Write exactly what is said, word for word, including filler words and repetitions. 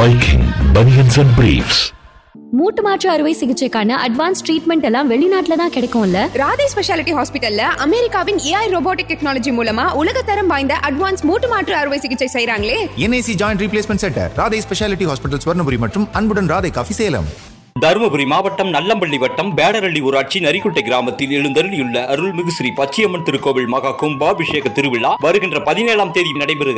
Viking Bunions and Briefs. மூட்டு மாற்று அறுவை சிகிச்சைக்கான அட்வான்ஸ் ட்ரீட்மெண்ட் எல்லாம் வெளிநாட்டுல தான் கிடைக்கும்ல. ராதே ஸ்பெஷாலிட்டி ஹாஸ்பிட்டல்ல அமெரிக்காவின் ஏஐ ரோபோட்டிக் டெக்னாலஜி மூலமா உலகத்தரம் வாய்ந்த அட்வான்ஸ் மூட்டு மாற்று அறுவை சிகிச்சை செய்றாங்களே. NIC joint replacement centre, Radhe speciality hospital, Swarnapuri மற்றும் அன்புடன் ராதே காஃபி, சேலம். தருமபுரி மாவட்டம் நல்லம்பள்ளி வட்டம் பேடரள்ளி ஊராட்சி நரிக்குட்டை கிராமத்தில் எழுந்தருளியுள்ள அருள்மிகு ஸ்ரீ பச்சையம்மன் திருக்கோவில் மகா கும்பாபிஷேக திருவிழா வருகின்ற பதினேழாம் தேதி நடைபெறுகிறது.